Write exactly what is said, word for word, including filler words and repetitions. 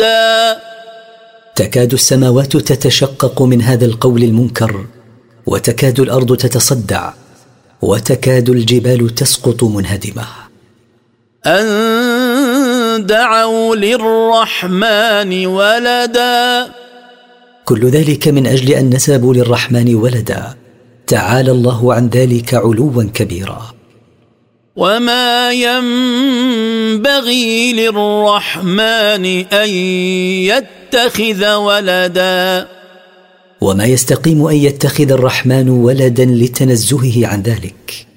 تكاد السماوات تتشقق من هذا القول المنكر، وتكاد الأرض تتصدع، وتكاد الجبال تسقط منهدمة. أن دعوا للرحمن ولدا. كل ذلك من أجل أن نسبوا للرحمن ولدا، تعالى الله عن ذلك علوا كبيرا. وما ينبغي للرحمن أن يتخذ ولدا. وما يستقيم أن يتخذ الرحمن ولدا لتنزهه عن ذلك.